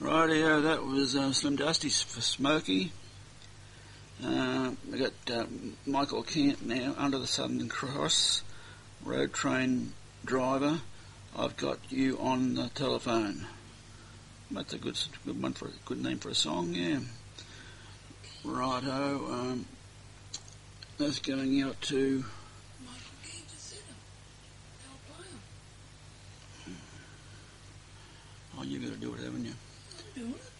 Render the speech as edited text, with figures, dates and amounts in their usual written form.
Rightio, that was Slim Dusty's for Smokey. We got Michael Kent now, Under the Southern Cross, Road Train Driver. I've got you on the telephone. That's a good one for a good name for a song, yeah. Righto, that's going out to Michael Kent to Sydney. They'll play him. Oh, you've got to do it, haven't you? I'm doing it.